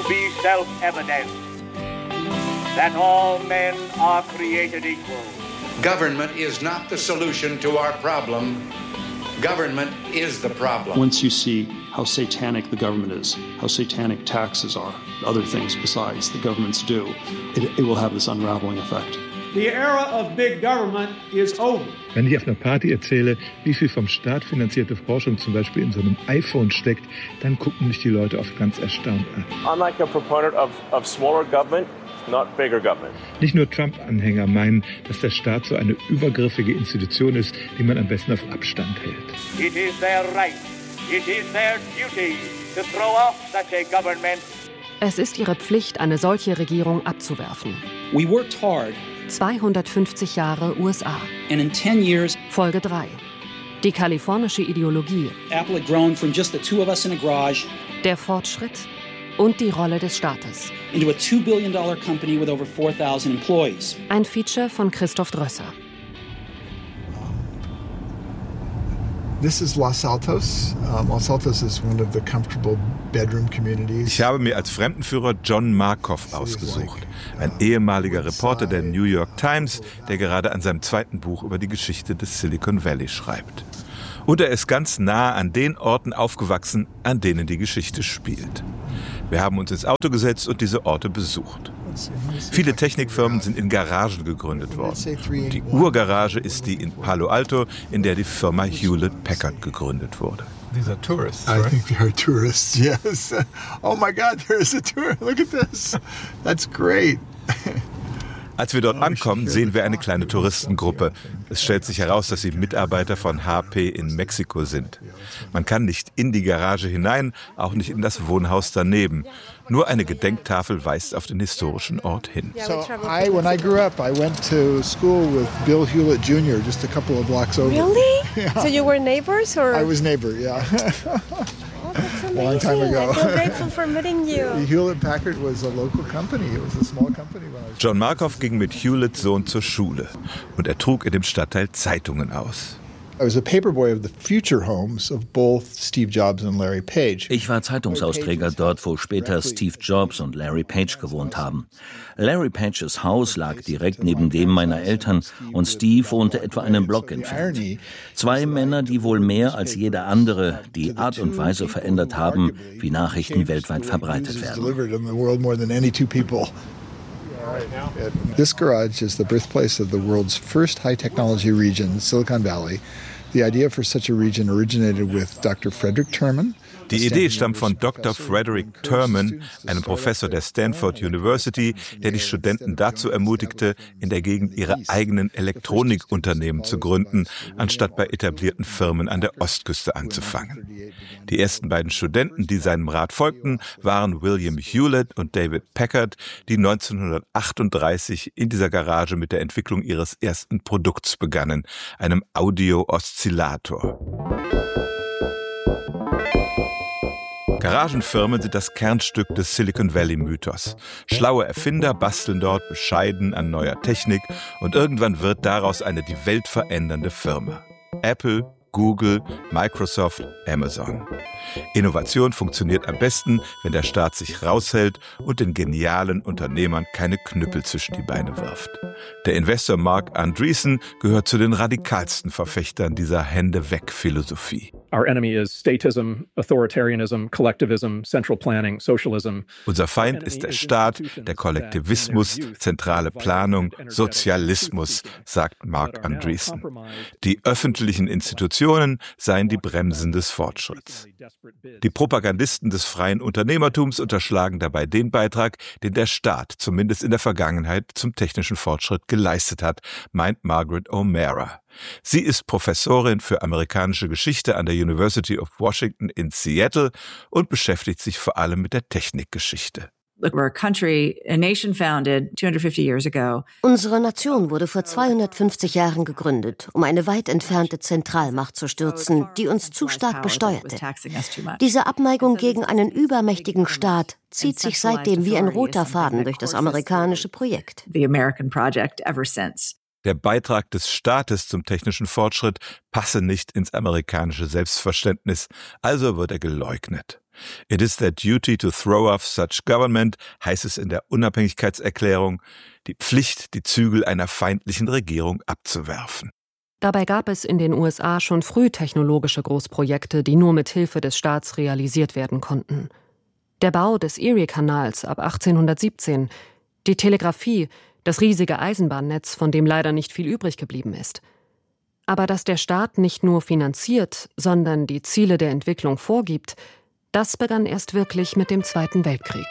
to be self-evident that all men are created equal. Government is not the solution to our problem. Government is the problem. Once you see how satanic the government is, how satanic taxes are, other things besides the governments do, it will have this unraveling effect. The era of big government is over. Wenn ich auf einer Party erzähle, wie viel vom Staat finanzierte Forschung zum Beispiel in so einem iPhone steckt, dann gucken mich die Leute oft ganz erstaunt an. I'm like a proponent of smaller government, not bigger government. Nicht nur Trump-Anhänger meinen, dass der Staat so eine übergriffige Institution ist, die man am besten auf Abstand hält. It is their right, it is their duty to throw off such a government. Es ist ihre Pflicht, eine solche Regierung abzuwerfen. We worked hard. 250 Jahre USA. And in 10 years, Folge 3. Die kalifornische Ideologie. Apple had grown from just the two of us in a garage. Der Fortschritt und die Rolle des Staates. Into a $2 billion company with over 4,000 employees. Ein Feature von Christoph Drösser. This is Los Altos. Los Altos is one of the comfortable bedroom communities. Ich habe mir als Fremdenführer John Markoff ausgesucht, ein ehemaliger Reporter der New York Times, der gerade an seinem zweiten Buch über die Geschichte des Silicon Valley schreibt. Und er ist ganz nah an den Orten aufgewachsen, an denen die Geschichte spielt. Wir haben uns ins Auto gesetzt und diese Orte besucht. Viele Technikfirmen sind in Garagen gegründet worden. Die Urgarage ist die in Palo Alto, in der die Firma Hewlett-Packard gegründet wurde. These are tourists, right? I think they are tourists, yes. Oh my God, there is a tour. Look at this. That's great. Als wir dort ankommen, sehen wir eine kleine Touristengruppe. Es stellt sich heraus, dass sie Mitarbeiter von HP in Mexiko sind. Man kann nicht in die Garage hinein, auch nicht in das Wohnhaus daneben. Nur eine Gedenktafel weist auf den historischen Ort hin. So when I grew up, I went to school with Bill Hewlett Jr. just a couple of blocks over. Really? Yeah. So you were neighbors, or? I was neighbor, yeah. That's amazing. Long time ago. I feel grateful for meeting you. Hewlett-Packard was a local company. It was a small company when I was. John Markoff ging mit Hewletts Sohn zur Schule und er trug in dem Stadtteil Zeitungen aus. I was a paperboy of the future homes of both Steve Jobs and Larry Page. Ich war Zeitungsausträger dort, wo später Steve Jobs und Larry Page gewohnt haben. Larry Pages Haus lag direkt neben dem meiner Eltern und Steve wohnte etwa einen Block entfernt. Zwei Männer, die wohl mehr als jeder andere die Art und Weise verändert haben, wie Nachrichten weltweit verbreitet werden. This garage is the birthplace of the world's first high-technology region, Silicon Valley. The idea for such a region originated with Dr. Frederick Terman. Die Idee stammt von Dr. Frederick Terman, einem Professor der Stanford University, der die Studenten dazu ermutigte, in der Gegend ihre eigenen Elektronikunternehmen zu gründen, anstatt bei etablierten Firmen an der Ostküste anzufangen. Die ersten beiden Studenten, die seinem Rat folgten, waren William Hewlett und David Packard, die 1938 in dieser Garage mit der Entwicklung ihres ersten Produkts begannen, einem Audio-Oszillator. Garagenfirmen sind das Kernstück des Silicon Valley-Mythos. Schlaue Erfinder basteln dort bescheiden an neuer Technik und irgendwann wird daraus eine die Welt verändernde Firma. Apple, Google, Microsoft, Amazon. Innovation funktioniert am besten, wenn der Staat sich raushält und den genialen Unternehmern keine Knüppel zwischen die Beine wirft. Der Investor Mark Andreessen gehört zu den radikalsten Verfechtern dieser Hände-weg-Philosophie. Our enemy is statism, authoritarianism, collectivism, central planning, socialism. Unser Feind ist der Staat, der Kollektivismus, zentrale Planung, Sozialismus, sagt Mark Andreessen. Die öffentlichen Institutionen seien die Bremsen des Fortschritts. Die Propagandisten des freien Unternehmertums unterschlagen dabei den Beitrag, den der Staat zumindest in der Vergangenheit zum technischen Fortschritt geleistet hat, meint Margaret O'Meara. Sie ist Professorin für amerikanische Geschichte an der University of Washington in Seattle und beschäftigt sich vor allem mit der Technikgeschichte. Unsere Nation wurde vor 250 Jahren gegründet, um eine weit entfernte Zentralmacht zu stürzen, die uns zu stark besteuerte. Diese Abneigung gegen einen übermächtigen Staat zieht sich seitdem wie ein roter Faden durch das amerikanische Projekt. Der Beitrag des Staates zum technischen Fortschritt passe nicht ins amerikanische Selbstverständnis, also wird er geleugnet. It is their duty to throw off such government, heißt es in der Unabhängigkeitserklärung, die Pflicht, die Zügel einer feindlichen Regierung abzuwerfen. Dabei gab es in den USA schon früh technologische Großprojekte, die nur mit Hilfe des Staats realisiert werden konnten. Der Bau des Erie-Kanals ab 1817, die Telegrafie, das riesige Eisenbahnnetz, von dem leider nicht viel übrig geblieben ist. Aber dass der Staat nicht nur finanziert, sondern die Ziele der Entwicklung vorgibt, das begann erst wirklich mit dem Zweiten Weltkrieg.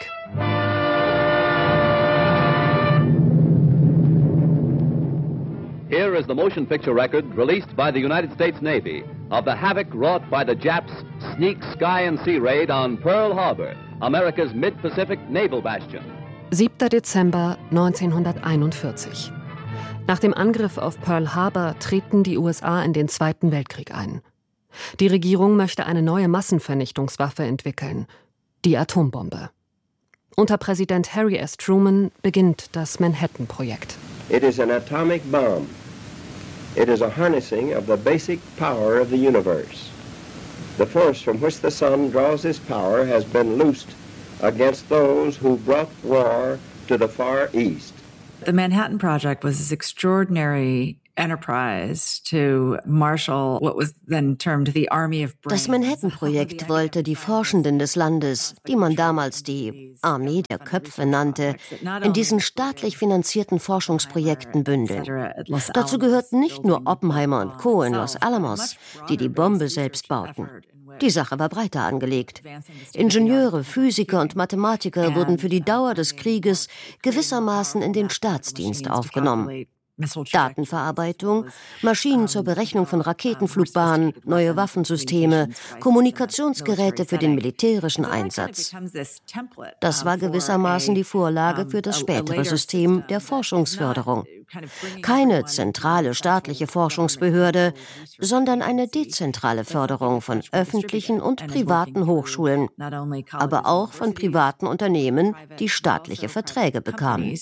Here is the motion picture record released by the United States Navy of the havoc wrought by the Japs' sneak sky and sea raid on Pearl Harbor, America's mid-Pacific naval bastion. 7. Dezember 1941. Nach dem Angriff auf Pearl Harbor treten die USA in den Zweiten Weltkrieg ein. Die Regierung möchte eine neue Massenvernichtungswaffe entwickeln, die Atombombe. Unter Präsident Harry S. Truman beginnt das Manhattan-Projekt. It is an atomic bomb. It is a harnessing of the basic power of the universe. The force from which the sun draws its power has been loosed against those who brought war to the Far East. The Manhattan Project was this extraordinary enterprise to marshal what was then termed the Army of Brains. Das Manhattan-Projekt wollte die Forschenden des Landes, die man damals die Armee der Köpfe nannte, in diesen staatlich finanzierten Forschungsprojekten bündeln. Dazu gehörten nicht nur Oppenheimer und Co. in Los Alamos, die die Bombe selbst bauten. Die Sache war breiter angelegt. Ingenieure, Physiker und Mathematiker wurden für die Dauer des Krieges gewissermaßen in den Staatsdienst aufgenommen. Datenverarbeitung, Maschinen zur Berechnung von Raketenflugbahnen, neue Waffensysteme, Kommunikationsgeräte für den militärischen Einsatz. Das war gewissermaßen die Vorlage für das spätere System der Forschungsförderung. Keine zentrale staatliche Forschungsbehörde, sondern eine dezentrale Förderung von öffentlichen und privaten Hochschulen, aber auch von privaten Unternehmen, die staatliche Verträge bekamen.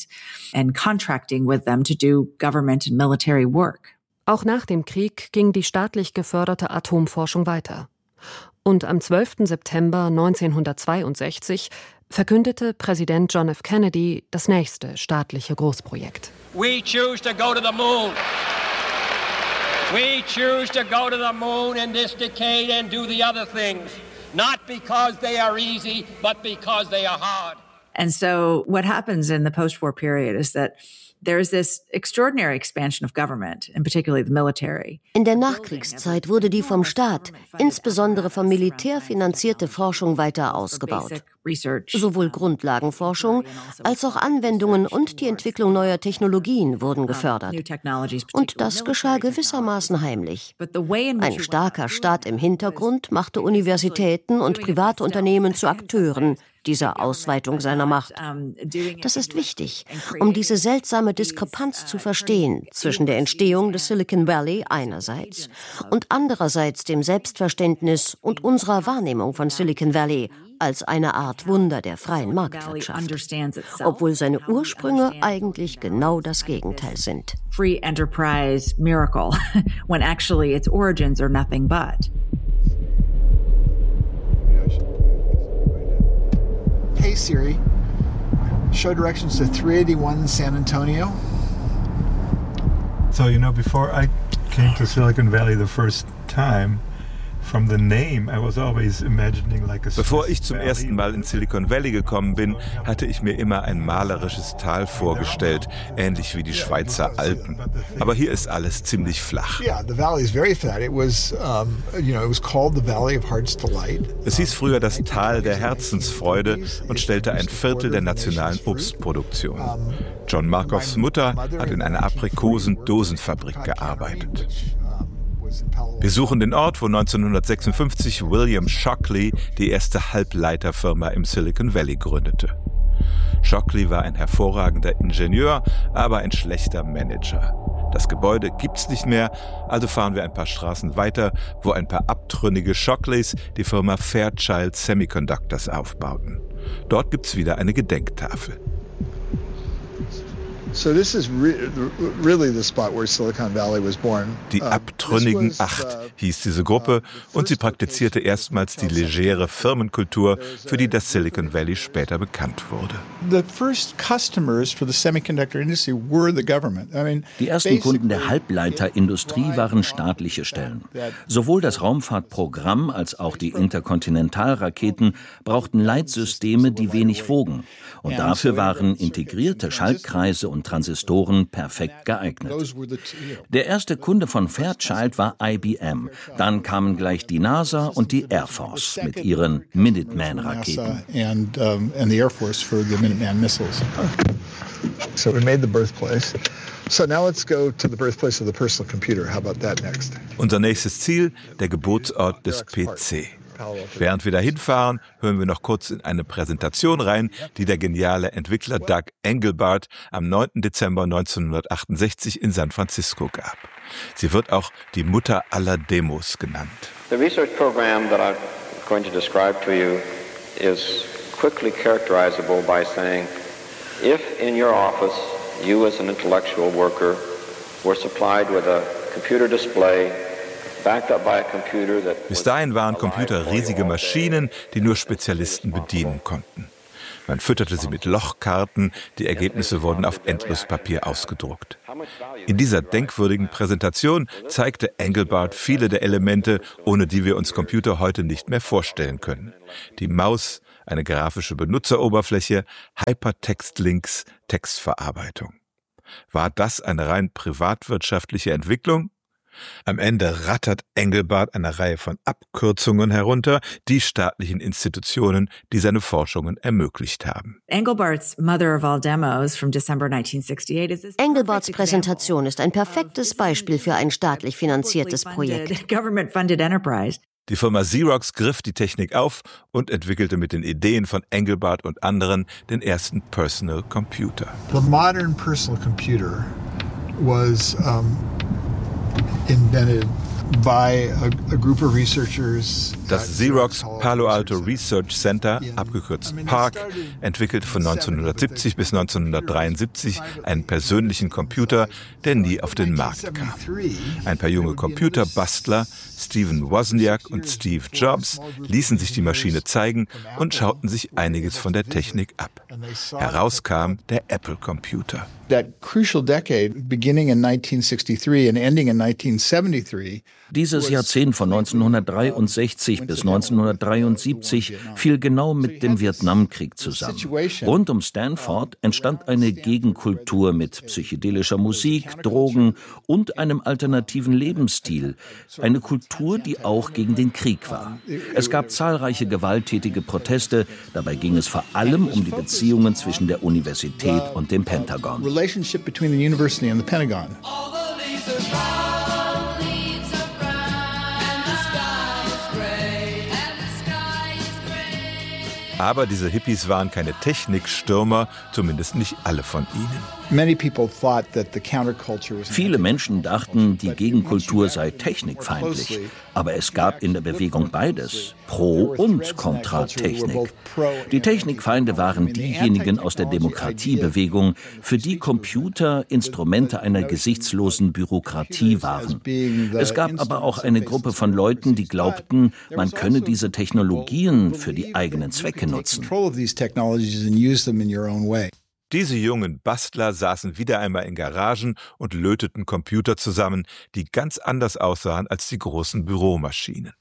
Auch nach dem Krieg ging die staatlich geförderte Atomforschung weiter. Und am 12. September 1962 verkündete Präsident John F. Kennedy das nächste staatliche Großprojekt. We choose to go to the moon. We choose to go to the moon in this decade and do the other things, not because they are easy, but because they are hard. And so what happens in the post-war period is that there's this extraordinary expansion of government, and particularly the military. In der Nachkriegszeit wurde die vom Staat, insbesondere vom Militär finanzierte Forschung weiter ausgebaut. Sowohl Grundlagenforschung als auch Anwendungen und die Entwicklung neuer Technologien wurden gefördert. Und das geschah gewissermaßen heimlich. Ein starker Staat im Hintergrund machte Universitäten und private Unternehmen zu Akteuren dieser Ausweitung seiner Macht. Das ist wichtig, um diese seltsame Diskrepanz zu verstehen zwischen der Entstehung des Silicon Valley einerseits und andererseits dem Selbstverständnis und unserer Wahrnehmung von Silicon Valley als eine Art Wunder der freien Marktwirtschaft, obwohl seine Ursprünge eigentlich genau das Gegenteil sind. Free enterprise miracle, when actually its origins are nothing but. Hey Siri, show directions to 381 San Antonio. So, before I came to Silicon Valley the first time, from the name, I was always imagining like a Bevor ich zum ersten Mal in Silicon Valley gekommen bin, hatte ich mir immer ein malerisches Tal vorgestellt, ähnlich wie die Schweizer Alpen. Aber hier ist alles ziemlich flach. Es hieß früher das Tal der Herzensfreude und stellte ein Viertel der nationalen Obstproduktion. John Markoffs Mutter hat in einer Aprikosen-Dosenfabrik gearbeitet. Wir suchen den Ort, wo 1956 William Shockley die erste Halbleiterfirma im Silicon Valley gründete. Shockley war ein hervorragender Ingenieur, aber ein schlechter Manager. Das Gebäude gibt's nicht mehr, also fahren wir ein paar Straßen weiter, wo ein paar abtrünnige Shockleys die Firma Fairchild Semiconductors aufbauten. Dort gibt's wieder eine Gedenktafel. Die Abtrünnigen 8 hieß diese Gruppe und sie praktizierte erstmals die legere Firmenkultur, für die das Silicon Valley später bekannt wurde. Die ersten Kunden der Halbleiterindustrie waren staatliche Stellen. Sowohl das Raumfahrtprogramm als auch die Interkontinentalraketen brauchten Leitsysteme, die wenig wogen. Und dafür waren integrierte Schaltkreise und Transistoren perfekt geeignet. Der erste Kunde von Fairchild war IBM. Dann kamen gleich die NASA und die Air Force mit ihren Minuteman-Raketen. So we made the birthplace. So now let's go to the birthplace of the personal computer. How about that next? Unser nächstes Ziel, der Geburtsort des PC. Während wir dahin fahren, hören wir noch kurz in eine Präsentation rein, die der geniale Entwickler Doug Engelbart am 9. Dezember 1968 in San Francisco gab. Sie wird auch die Mutter aller Demos genannt. The research program that I'm going to describe to you is quickly characterizable by saying, if in your office you as an intellectual worker were supplied with a computer display Bis dahin waren Computer riesige Maschinen, die nur Spezialisten bedienen konnten. Man fütterte sie mit Lochkarten, die Ergebnisse wurden auf Endlospapier ausgedruckt. In dieser denkwürdigen Präsentation zeigte Engelbart viele der Elemente, ohne die wir uns Computer heute nicht mehr vorstellen können. Die Maus, eine grafische Benutzeroberfläche, Hypertextlinks, Textverarbeitung. War das eine rein privatwirtschaftliche Entwicklung? Am Ende rattert Engelbart eine Reihe von Abkürzungen herunter, die staatlichen Institutionen, die seine Forschungen ermöglicht haben. Engelbart's Mother of All Demos from December 1968 is Engelbarts Präsentation ist ein perfektes Beispiel für ein staatlich finanziertes Projekt. Government-funded enterprise. Die Firma Xerox griff die Technik auf und entwickelte mit den Ideen von Engelbart und anderen den ersten Personal Computer. The modern personal computer was invented by a group of researchers. Das Xerox Palo Alto Research Center, abgekürzt PARC, entwickelte von 1970 bis 1973 einen persönlichen Computer, der nie auf den Markt kam. Ein paar junge Computerbastler, Stephen Wozniak und Steve Jobs, ließen sich die Maschine zeigen und schauten sich einiges von der Technik ab. Herauskam der Apple Computer. That crucial decade, beginning in 1963 and ending in 1973. Dieses Jahrzehnt von 1963 bis 1973 fiel genau mit dem Vietnamkrieg zusammen. Rund um Stanford entstand eine Gegenkultur mit psychedelischer Musik, Drogen und einem alternativen Lebensstil. Eine Kultur, die auch gegen den Krieg war. Es gab zahlreiche gewalttätige Proteste. Dabei ging es vor allem um die Beziehungen zwischen der Universität und dem Pentagon. Relationship between the university and the Pentagon. Aber diese Hippies waren keine Technikstürmer, zumindest nicht alle von ihnen. Viele Menschen dachten, die Gegenkultur sei technikfeindlich. Aber es gab in der Bewegung beides, Pro- und Kontra-Technik. Die Technikfeinde waren diejenigen aus der Demokratiebewegung, für die Computer Instrumente einer gesichtslosen Bürokratie waren. Es gab aber auch eine Gruppe von Leuten, die glaubten, man könne diese Technologien für die eigenen Zwecke nutzen. Diese jungen Bastler saßen wieder einmal in Garagen und löteten Computer zusammen, die ganz anders aussahen als die großen Büromaschinen.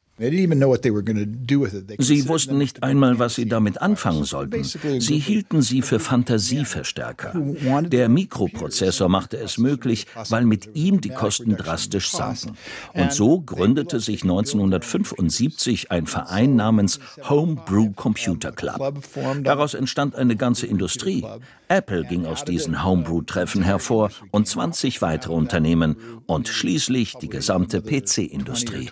Sie wussten nicht einmal, was sie damit anfangen sollten. Sie hielten sie für Fantasieverstärker. Der Mikroprozessor machte es möglich, weil mit ihm die Kosten drastisch sanken. Und so gründete sich 1975 ein Verein namens Homebrew Computer Club. Daraus entstand eine ganze Industrie. Apple ging aus diesen Homebrew-Treffen hervor und 20 weitere Unternehmen und schließlich die gesamte PC-Industrie.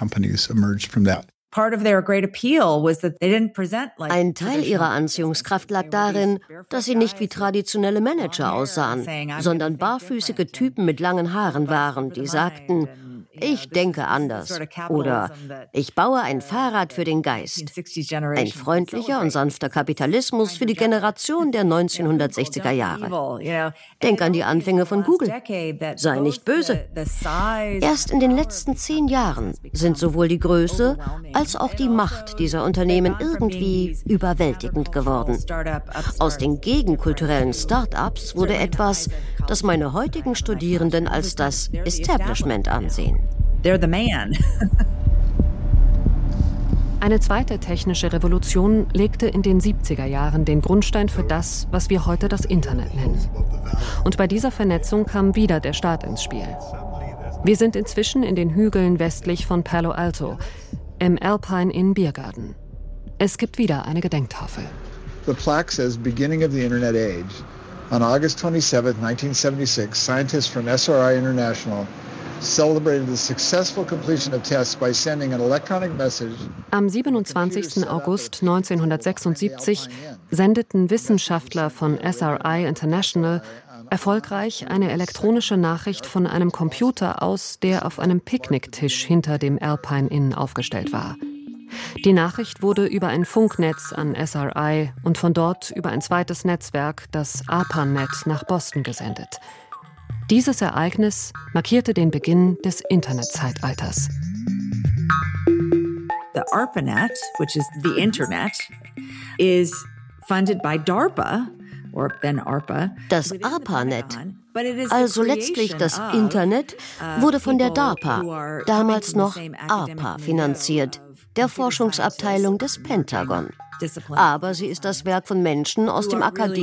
Ein Teil ihrer Anziehungskraft lag darin, dass sie nicht wie traditionelle Manager aussahen, sondern barfüßige Typen mit langen Haaren waren, die sagten, ich denke anders oder ich baue ein Fahrrad für den Geist. Ein freundlicher und sanfter Kapitalismus für die Generation der 1960er Jahre. Denk an die Anfänge von Google. Sei nicht böse. Erst in den letzten 10 Jahren sind sowohl die Größe als auch die Macht dieser Unternehmen irgendwie überwältigend geworden. Aus den gegenkulturellen Start-ups wurde etwas, das meine heutigen Studierenden als das Establishment ansehen. They're the man. Eine zweite technische Revolution legte in den 70er Jahren den Grundstein für das, was wir heute das Internet nennen. Und bei dieser Vernetzung kam wieder der Staat ins Spiel. Wir sind inzwischen in den Hügeln westlich von Palo Alto, im Alpine Inn Biergarten. Es gibt wieder eine Gedenktafel. The plaque says beginning of the Internet age. On August 27, 1976, scientists from SRI International celebrated the successful completion of tests by sending an electronic message. Am 27. August 1976 sendeten Wissenschaftler von SRI International erfolgreich eine elektronische Nachricht von einem Computer aus, der auf einem Picknicktisch hinter dem Alpine Inn aufgestellt war. Die Nachricht wurde über ein Funknetz an SRI und von dort über ein zweites Netzwerk, das ARPANET, nach Boston gesendet. Dieses Ereignis markierte den Beginn des Internetzeitalters. The ARPANET, which is the Internet, is funded by DARPA, or then ARPA. Das ARPANET, also letztlich das Internet, wurde von der DARPA, damals noch ARPA, finanziert, der Forschungsabteilung des Pentagon. Aber sie ist das Werk von Menschen aus dem akademischen